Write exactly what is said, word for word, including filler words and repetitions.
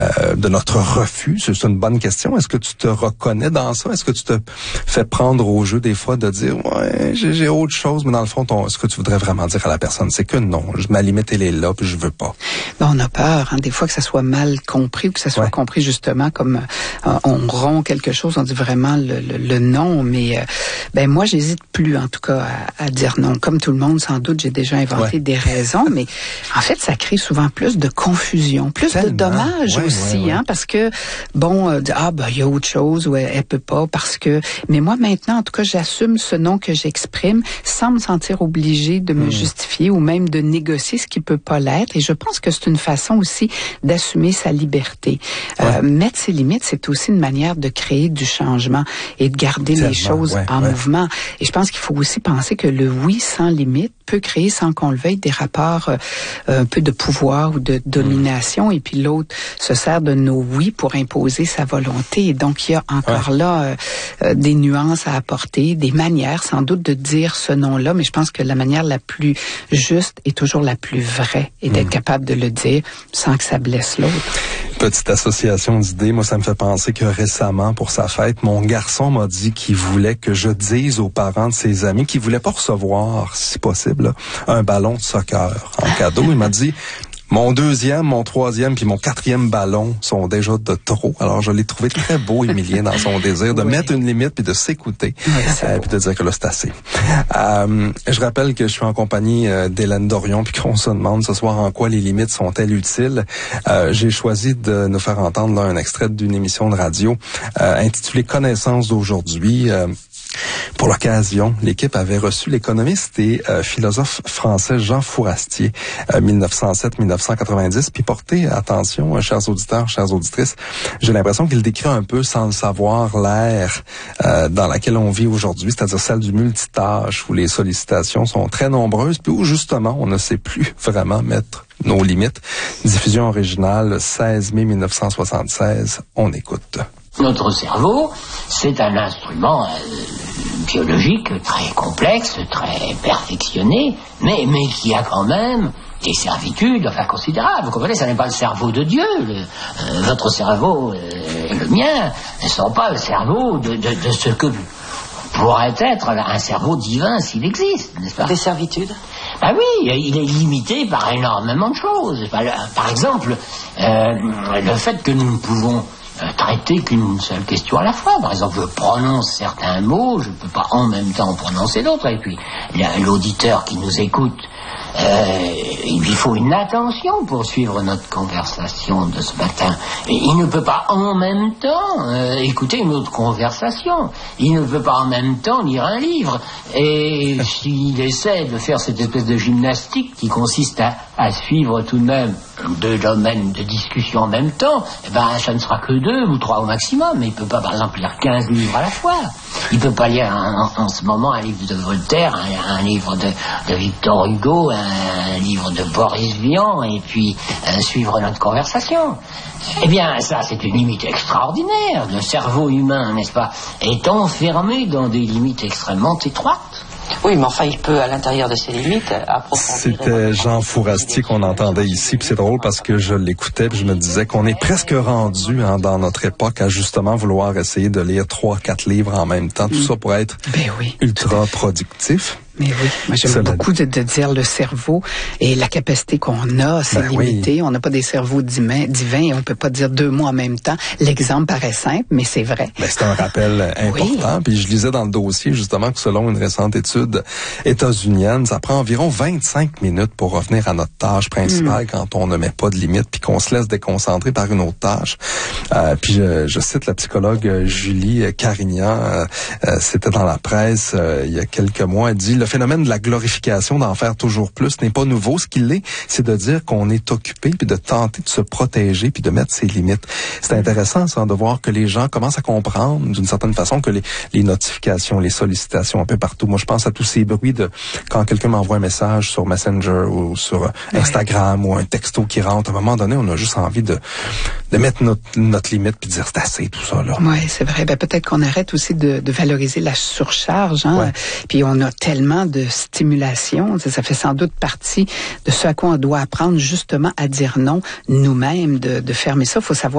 euh, de notre refus? C'est une bonne question. Est-ce que tu te reconnais dans ça? Est-ce que tu te fais prendre au jeu des fois de dire ouais, j'ai, j'ai autre chose, mais dans le fond, ton, ce que tu voudrais vraiment dire à la personne, c'est que non, ma limite elle est là, puis je veux pas. Ben, on a peur, hein, des fois que ça soit mal compris ou que ça soit ouais. compris justement comme euh, on rompt quelque chose, on dit vraiment le, le, le non, mais euh, ben moi j'hésite plus en tout cas à, à dire non. Comme tout le monde, sans doute, j'ai déjà inventé ouais. des raisons, mais en fait ça crée souvent plus de confusion, plus Tellement. de dommages ouais, aussi, ouais, ouais. hein, parce que bon, euh, ah ben il y a autre chose ou elle, elle peut pas parce que, mais moi maintenant en tout cas j'assume ce non que j'exprime sans me sentir obligée de me mmh. justifier ou même de négocier ce qui peut pas l'être, et je pense que c'est une façon aussi d'assumer sa liberté. Ouais. Euh, mettre ses limites, c'est aussi une manière de créer du changement et de garder Tellement, les choses ouais, en ouais. mouvement. Et je pense qu'il faut aussi penser que le oui sans limite peut créer, sans qu'on le veuille, des rapports euh, un peu de pouvoir ou de domination. Mmh. Et puis l'autre se sert de nos oui pour imposer sa volonté. Et donc il y a encore ouais. là euh, euh, des nuances à apporter, des manières sans doute de dire ce non-là. Mais je pense que la manière la plus juste est toujours la plus vraie, et d'être mmh. capable de le dire sans que ça blesse l'autre. Petite association d'idées, moi ça me fait penser que récemment, pour sa fête, mon garçon m'a dit qu'il voulait que je dise aux parents de ses amis qu'il voulait pas recevoir, si possible, là, un ballon de soccer en cadeau. Il m'a dit... Mon deuxième, mon troisième puis mon quatrième ballon sont déjà de trop. Alors, je l'ai trouvé très beau, Émilien, dans son désir de oui. mettre une limite puis de s'écouter. Oui, euh, puis de dire que là, c'est assez. Euh, je rappelle que je suis en compagnie euh, d'Hélène Dorion puis qu'on se demande ce soir en quoi les limites sont-elles utiles. Euh, j'ai choisi de nous faire entendre là, un extrait d'une émission de radio euh, intitulée Connaissance d'aujourd'hui. Euh, Pour l'occasion, l'équipe avait reçu l'économiste et euh, philosophe français Jean Fourastier, euh, mille neuf cent sept à mille neuf cent quatre-vingt-dix. Puis portez attention, euh, chers auditeurs, chères auditrices, j'ai l'impression qu'il décrit un peu, sans le savoir, l'ère euh, dans laquelle on vit aujourd'hui, c'est-à-dire celle du multitâche, où les sollicitations sont très nombreuses, puis où justement on ne sait plus vraiment mettre nos limites. Diffusion originale, seize mai mille neuf cent soixante-seize, on écoute. Notre cerveau, c'est un instrument euh, biologique très complexe, très perfectionné, mais, mais qui a quand même des servitudes enfin considérables. Vous comprenez, ça n'est pas le cerveau de Dieu. Le, euh, votre cerveau euh, et le mien ne sont pas le cerveau de, de, de ce que pourrait être un cerveau divin s'il existe, n'est-ce pas? Des servitudes? Ah oui, il est limité par énormément de choses. Par exemple, euh, le fait que nous ne pouvons traiter qu'une seule question à la fois. Par exemple, je prononce certains mots, je ne peux pas en même temps prononcer d'autres. Et puis, l'auditeur qui nous écoute, euh, il lui faut une attention pour suivre notre conversation de ce matin. Et il ne peut pas en même temps euh, écouter une autre conversation. Il ne peut pas en même temps lire un livre. Et s'il essaie de faire cette espèce de gymnastique qui consiste à, à suivre tout de même deux domaines de discussion en même temps, eh ben, ça ne sera que deux ou trois au maximum. Mais il ne peut pas, par exemple, lire quinze livres à la fois. Il ne peut pas lire en, en ce moment un livre de Voltaire, un, un livre de, de Victor Hugo, un, un livre de Boris Vian, et puis euh, suivre notre conversation. Eh bien, ça, c'est une limite extraordinaire. Le cerveau humain, n'est-ce pas, est enfermé dans des limites extrêmement étroites. Oui, mais enfin, il peut, à l'intérieur de ses limites, approfondir. C'était Jean Fourastier qu'on entendait ici, puis c'est drôle parce que je l'écoutais, puis je me disais qu'on est presque rendu hein, dans notre époque à justement vouloir essayer de lire trois, quatre livres en même temps, tout mmh. ça pour être ben oui, ultra productif. Mais oui, moi j'aime ça beaucoup de, de dire le cerveau et la capacité qu'on a, c'est ben limité. Oui. On n'a pas des cerveaux divins, divins et on peut pas dire deux mots en même temps. L'exemple paraît simple, mais c'est vrai. Ben, c'est un rappel important. Oui. Puis je lisais dans le dossier justement que selon une récente étude états-unienne, ça prend environ vingt-cinq minutes pour revenir à notre tâche principale mmh. quand on ne met pas de limite puis qu'on se laisse déconcentrer par une autre tâche. Euh, puis je, je cite la psychologue Julie Carignan, euh, euh, c'était dans la presse euh, il y a quelques mois, elle dit le phénomène de la glorification, d'en faire toujours plus, n'est pas nouveau. Ce qu'il est, c'est de dire qu'on est occupé, puis de tenter de se protéger, puis de mettre ses limites. C'est intéressant, ça, de voir que les gens commencent à comprendre, d'une certaine façon, que les, les notifications, les sollicitations un peu partout. Moi, je pense à tous ces bruits de quand quelqu'un m'envoie un message sur Messenger ou sur Instagram oui. ou un texto qui rentre. À un moment donné, on a juste envie de, de mettre notre, notre limite, puis de dire c'est assez, tout ça, là. Oui, c'est vrai. Ben, peut-être qu'on arrête aussi de, de valoriser la surcharge, hein. Ouais. Puis on a tellement de stimulation, ça fait sans doute partie de ce à quoi on doit apprendre justement à dire non nous-mêmes, de, de fermer ça. Il faut savoir